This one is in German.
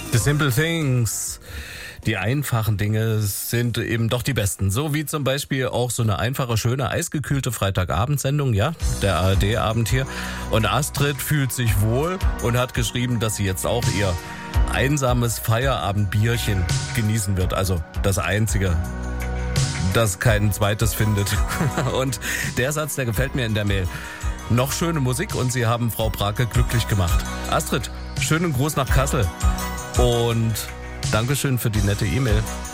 The Simple Things. Die einfachen Dinge sind eben doch die besten. So wie zum Beispiel auch so eine einfache, schöne, eisgekühlte Freitagabendsendung, ja, der ARD-Abend hier. Und Astrid fühlt sich wohl und hat geschrieben, dass sie jetzt auch ihr einsames Feierabendbierchen genießen wird. Also das einzige, das kein zweites findet. Und der Satz, der gefällt mir in der Mail. Noch schöne Musik und Sie haben Frau Brake glücklich gemacht. Astrid, schönen Gruß nach Kassel und Dankeschön für die nette E-Mail.